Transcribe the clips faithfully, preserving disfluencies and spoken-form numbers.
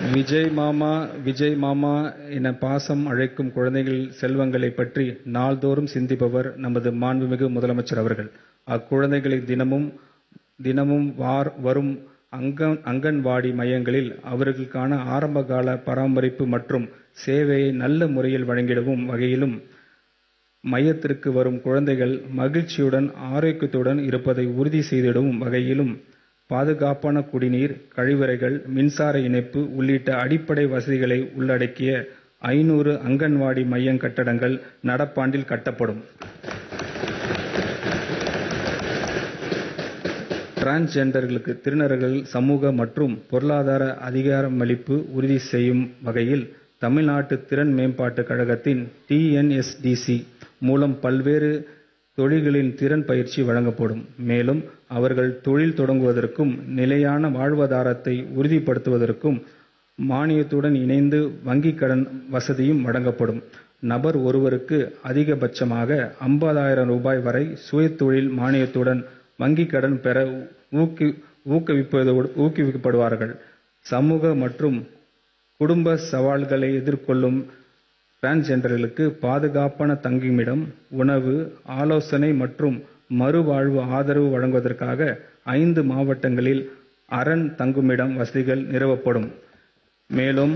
விஜய் மாமா விஜய் மாமா என பாசம் அழைக்கும் குழந்தைகள் செல்வங்களை பற்றி நாள்தோறும் சிந்திப்பவர் நமது மாண்புமிகு முதலமைச்சர் அவர்கள். அக்குழந்தைகளை தினமும் தினமும் வார் வரும் அங்கன் அங்கன்வாடி மையங்களில் அவர்களுக்கான ஆரம்பகால பராமரிப்பு மற்றும் சேவையை நல்ல முறையில் வழங்கிடவும் வகையிலும், மையத்திற்கு வரும் குழந்தைகள் மகிழ்ச்சியுடன் ஆரோக்கியத்துடன் இருப்பதை உறுதி செய்திடவும் வகையிலும், பாதுகாப்பான குடிநீர், கழிவறைகள், மின்சார இணைப்பு உள்ளிட்ட அடிப்படை வசதிகளை உள்ளடக்கிய ஐநூறு அங்கன்வாடி மைய கட்டடங்கள் நடப்பாண்டில் கட்டப்படும். டிரான்ஸ்ஜெண்டர்களுக்கு திருநர்கள் சமூக மற்றும் பொருளாதார அதிகாரமளிப்பு உறுதி செய்யும் வகையில் தமிழ்நாட்டு திறன் மேம்பாட்டுக் கழகத்தின் T N S T C மூலம் பல்வேறு தொழில்களின் திறன் பயிற்சி வழங்கப்படும். மேலும் அவர்கள் தொழில் தொடங்குவதற்கும் நிலையான வாழ்வாதாரத்தை உறுதிப்படுத்துவதற்கும் மானியத்துடன் இணைந்து வங்கிக் கடன் வசதியும் வழங்கப்படும். நபர் ஒருவருக்கு அதிகபட்சமாக ஐம்பதாயிரம் ரூபாய் வரை சுயதொழில் மானியத்துடன் வங்கிக் கடன் பெற ஊக்கி ஊக்குவிப்பதோடு ஊக்குவிக்கப்படுவார்கள். சமூக மற்றும் குடும்ப சவால்களை எதிர்கொள்ளும் டிரான்ஸ்ஜெண்டர்களுக்கு பாதுகாப்பான தங்குமிடம், உணவு, ஆலோசனை மற்றும் மறுவாழ்வு ஆதரவு வழங்குவதற்காக ஐந்து மாவட்டங்களில் அரண் தங்குமிடம் வசதிகள் நிறுவப்படும். மேலும்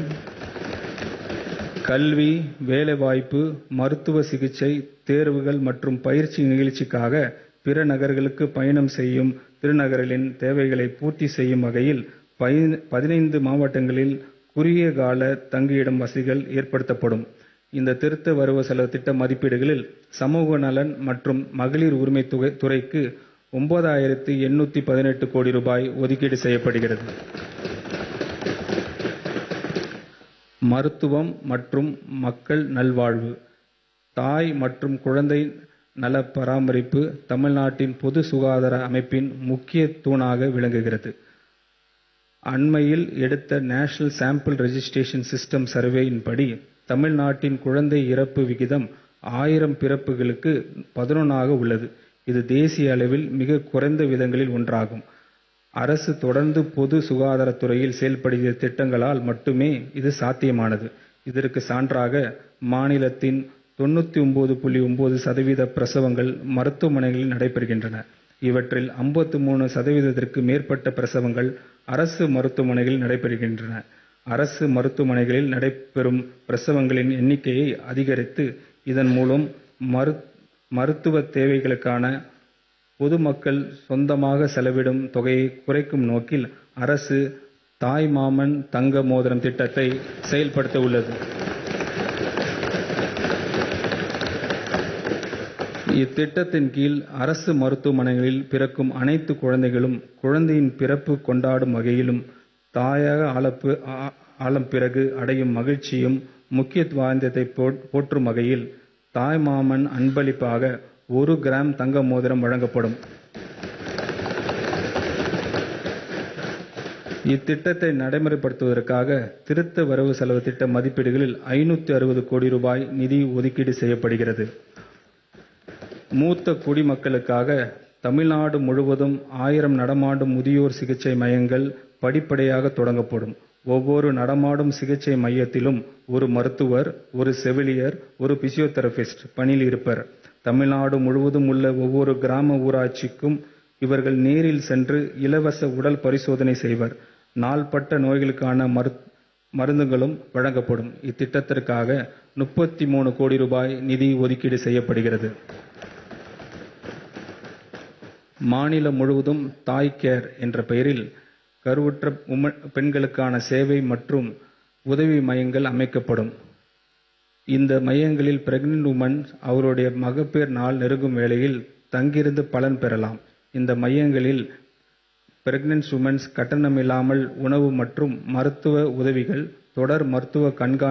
கல்வி, வேலைவாய்ப்பு, மருத்துவ சிகிச்சை, தேர்வுகள் மற்றும் பயிற்சி நிகழ்ச்சிக்காக பிற நகர்களுக்கு பயணம் செய்யும் திருநங்கைகளின் தேவைகளை பூர்த்தி செய்யும் வகையில் பதினைந்து மாவட்டங்களில் குறுகிய கால தங்குமிடம் வசதிகள் ஏற்படுத்தப்படும். இந்த திருத்த வரவு செலவு திட்ட மதிப்பீடுகளில் சமூக நலன் மற்றும் மகளிர் உரிமை துறைக்கு ஒன்பதாயிரத்து எண்ணூற்று பதினெட்டு கோடி ரூபாய் ஒதுக்கீடு செய்யப்படுகிறது. மருத்துவம் மற்றும் மக்கள் நல்வாழ்வு, தாய் மற்றும் குழந்தை நல பராமரிப்பு தமிழ்நாட்டின் பொது சுகாதார அமைப்பின் முக்கிய தூணாக விளங்குகிறது. அண்மையில் எடுத்த நேஷனல் சாம்பிள் ரெஜிஸ்ட்ரேஷன் சிஸ்டம் சர்வேயின்படி தமிழ்நாட்டின் குழந்தை இறப்பு விகிதம் ஆயிரம் பிறப்புகளுக்கு பதினொன்றாக உள்ளது. இது தேசிய அளவில் மிக குறைந்த விதங்களில் ஒன்றாகும். அரசு தொடர்ந்து பொது சுகாதாரத்துறையில் செயல்படுத்திய திட்டங்களால் மட்டுமே இது சாத்தியமானது. இதற்கு சான்றாக மாநிலத்தின் தொண்ணூற்றி ஒன்பது புள்ளி ஒன்பது சதவீத பிரசவங்கள் மருத்துவமனைகளில் நடைபெறுகின்றன. இவற்றில் ஐம்பத்தி மூன்று சதவீதத்திற்கு மேற்பட்ட பிரசவங்கள் அரசு மருத்துவமனைகளில் நடைபெறுகின்றன. அரசு மருத்துவமனைகளில் நடைபெறும் பிரசவங்களின் எண்ணிக்கையை அதிகரித்து இதன் மூலம் மரு மருத்துவ தேவைகளுக்கான பொதுமக்கள் சொந்தமாக செலவிடும் தொகையை குறைக்கும் நோக்கில் அரசு தாய் மாமன் தங்க மோதிரம் திட்டத்தை செயல்படுத்த உள்ளது. இத்திட்டத்தின் கீழ் அரசு மருத்துவமனைகளில் பிறக்கும் அனைத்து குழந்தைகளும் குழந்தையின் பிறப்பு கொண்டாடும் வகையிலும், தாயாக ஆளப்பு ஆளும் பிறகு அடையும் மகிழ்ச்சியும் முக்கியத்துவத்தை போற்றும் வகையில் தாய்மாமன் அன்பளிப்பாக ஒரு கிராம் தங்க மோதிரம் வழங்கப்படும். இத்திட்டத்தை நடைமுறைப்படுத்துவதற்காக திருத்த வரவு செலவு திட்ட மதிப்பீடுகளில் ஐநூற்று அறுபது கோடி ரூபாய் நிதி ஒதுக்கீடு செய்யப்படுகிறது. மூத்த குடிமக்களுக்காக தமிழ்நாடு முழுவதும் ஆயிரம் நடமாடும் முதியோர் சிகிச்சை மையங்கள் படிப்படியாக தொடங்கப்படும். ஒவ்வொரு நடமாடும் சிகிச்சை மையத்திலும் ஒரு மருத்துவர், ஒரு செவிலியர், ஒரு பிசியோதெரபிஸ்ட் பணியில் இருப்பர். தமிழ்நாடு முழுவதும் உள்ள ஒவ்வொரு கிராம ஊராட்சிக்கும் இவர்கள் நேரில் சென்று இலவச உடல் பரிசோதனை செய்வர். நாள்பட்ட நோய்களுக்கான மரு மருந்துகளும் வழங்கப்படும். இத்திட்டத்திற்காக முப்பத்தி மூன்று கோடி ரூபாய் நிதி ஒதுக்கீடு செய்யப்படுகிறது. மாநிலம் முழுவதும் தாய் கேர் என்ற பெயரில் கருவுற்ற பெண்களுக்கான சேவை மற்றும் உதவி மையங்கள் அமைக்கப்படும். இந்த மையங்களில் பிரெக்னன்ட் உமன் அவருடைய மகப்பேறு நாள் நெருங்கும் வேளையில் தங்கியிருந்து பலன் பெறலாம். இந்த மையங்களில் பிரெக்னன்ட் உமன்ஸ் கட்டணமில்லாமல் உணவு மற்றும் மருத்துவ உதவிகள், தொடர் மருத்துவ கண்காணி